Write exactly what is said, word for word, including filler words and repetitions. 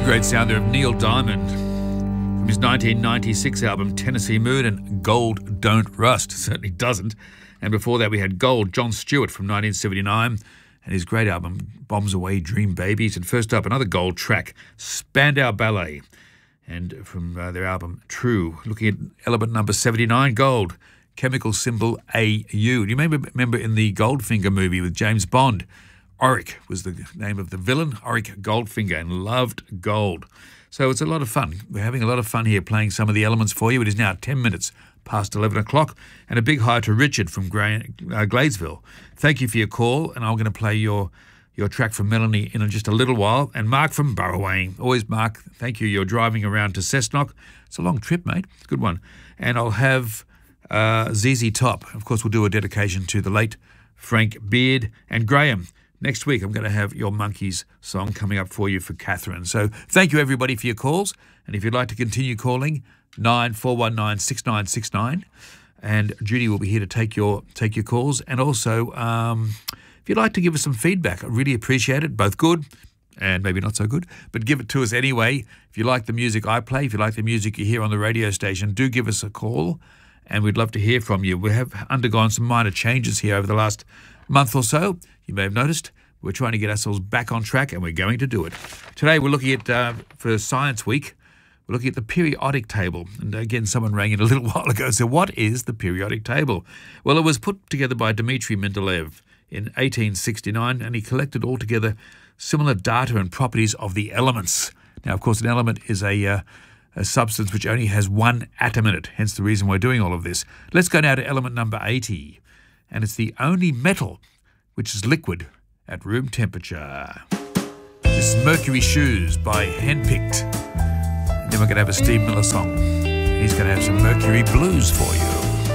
Great sound there of Neil Diamond from his nineteen ninety-six album Tennessee Moon, and Gold Don't Rust. Certainly doesn't. And before that we had Gold, John Stewart from nineteen seventy-nine, and his great album Bombs Away Dream Babies. And first up, another gold track, Spandau Ballet, and from uh, their album True. Looking at element number seventy-nine, Gold, chemical symbol A U. Do you remember, remember in the Goldfinger movie with James Bond, Auric was the name of the villain, Auric Goldfinger, and loved gold. So it's a lot of fun. We're having a lot of fun here playing some of the elements for you. It is now ten minutes past eleven o'clock. And a big hi to Richard from Gra- uh, Gladesville. Thank you for your call, and I'm going to play your your track from Melanie in just a little while. And Mark from Burrowang. Always Mark, thank you. You're driving around to Cessnock. It's a long trip, mate. It's a good one. And I'll have uh, Z Z Top. Of course, we'll do a dedication to the late Frank Beard and Graham. Next week, I'm going to have your Monkeys song coming up for you for Catherine. So thank you, everybody, for your calls. And if you'd like to continue calling, nine four one nine, six nine six nine. And Judy will be here to take your take your calls. And also, um, if you'd like to give us some feedback, I really appreciate it, both good and maybe not so good. But give it to us anyway. If you like the music I play, if you like the music you hear on the radio station, do give us a call. And we'd love to hear from you. We have undergone some minor changes here over the last month or so. You may have noticed we're trying to get ourselves back on track, and we're going to do it. Today we're looking at, uh, for Science Week, we're looking at the periodic table. And again, someone rang in a little while ago and said, what is the periodic table? Well, it was put together by Dmitry Mendeleev in eighteen sixty-nine, and he collected altogether similar data and properties of the elements. Now, of course, an element is a, uh, a substance which only has one atom in it, hence the reason we're doing all of this. Let's go now to element number eighty, and it's the only metal which is liquid at room temperature. This is Mercury Shoes by Handpicked. And then we're going to have a Steve Miller song. He's going to have some Mercury Blues for you.